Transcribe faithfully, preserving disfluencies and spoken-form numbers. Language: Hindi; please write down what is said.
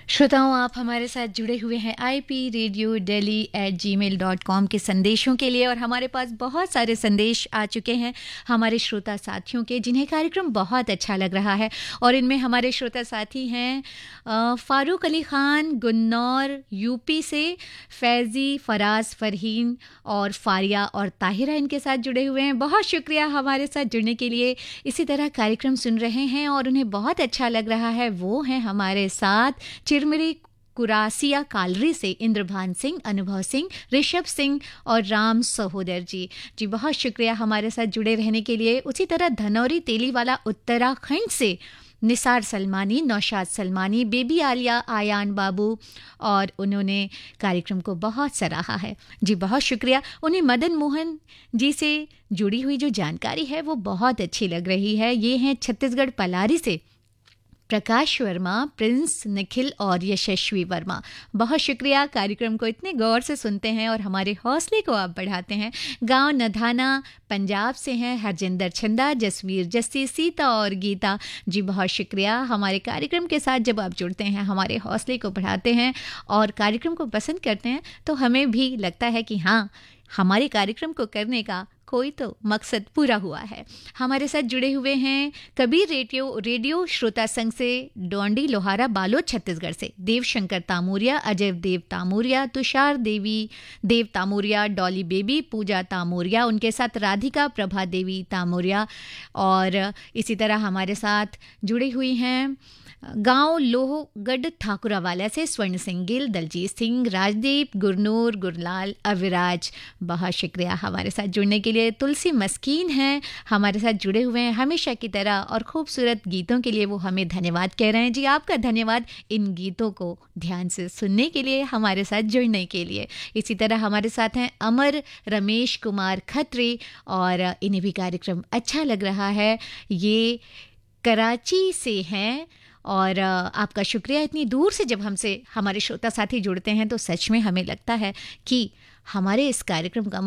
श्रोताओं, आप हमारे साथ जुड़े हुए हैं I P radio Delhi eight ji mail dot com के संदेशों के लिए और हमारे पास बहुत सारे संदेश आ चुके हैं हमारे श्रोता साथियों के, जिन्हें कार्यक्रम बहुत अच्छा लग रहा है। और इनमें हमारे श्रोता साथी हैं अ, फारूक अली ख़ान गुन्नौर यूपी से, फैज़ी, फराज, फ़रहीन और फारिया और ताहिरा इनके साथ जुड़े हुए हैं। बहुत शुक्रिया हमारे साथ जुड़ने के लिए। इसी तरह कार्यक्रम सुन रहे हैं और उन्हें बहुत अच्छा लग रहा है, वो हैं हमारे साथ चिरमिरी कुरासिया कालरी से इंद्रभान सिंह, अनुभव सिंह, ऋषभ सिंह और राम सहोदर जी। जी बहुत शुक्रिया हमारे साथ जुड़े रहने के लिए। उसी तरह धनौरी तेलीवाला उत्तराखंड से निसार सलमानी, नौशाद सलमानी, बेबी आलिया, आयान बाबू और उन्होंने कार्यक्रम को बहुत सराहा है। जी बहुत शुक्रिया। उन्हें मदन मोहन जी से जुड़ी हुई जो जानकारी है वो बहुत अच्छी लग रही है। ये हैं छत्तीसगढ़ पलारी से प्रकाश वर्मा, प्रिंस, निखिल और यशस्वी वर्मा। बहुत शुक्रिया, कार्यक्रम को इतने गौर से सुनते हैं और हमारे हौसले को आप बढ़ाते हैं। गांव नधाना पंजाब से हैं हरजिंदर छंदा, जसवीर जस्सी, सीता और गीता। जी बहुत शुक्रिया, हमारे कार्यक्रम के साथ जब आप जुड़ते हैं हमारे हौसले को बढ़ाते हैं और कार्यक्रम को पसंद करते हैं तो हमें भी लगता है कि हाँ, हमारे कार्यक्रम को करने का कोई तो मकसद पूरा हुआ है। हमारे साथ जुड़े हुए हैं कबीर रेडियो रेडियो श्रोता संघ से डोंडी लोहारा बालोद छत्तीसगढ़ से देवशंकर तामूरिया, अजय देव तामूरिया, तुषार देवी देव तामूरिया, डॉली बेबी, पूजा तामूरिया, उनके साथ राधिका प्रभा देवी तामूरिया। और इसी तरह हमारे साथ जुड़ी हुई हैं गांव लोहगढ़ ठाकुरावाला से स्वर्ण सिंह गिल, दलजीत सिंह, राजदीप, गुरनूर, गुरलाल, अविराज। बहुत शुक्रिया हमारे साथ जुड़ने के लिए। तुलसी मस्कीन हैं हमारे साथ जुड़े हुए हैं हमेशा की तरह और खूबसूरत गीतों के लिए वो हमें धन्यवाद कह रहे हैं। जी आपका धन्यवाद इन गीतों को ध्यान से सुनने के लिए, हमारे साथ जुड़ने के लिए। इसी तरह हमारे साथ हैं अमर रमेश कुमार खत्री और इन्हें भी कार्यक्रम अच्छा लग रहा है। ये कराची से हैं और आपका शुक्रिया। इतनी दूर से जब हमसे हमारे श्रोता साथी जुड़ते हैं तो सच में हमें लगता है कि हमारे इस कार्यक्रम का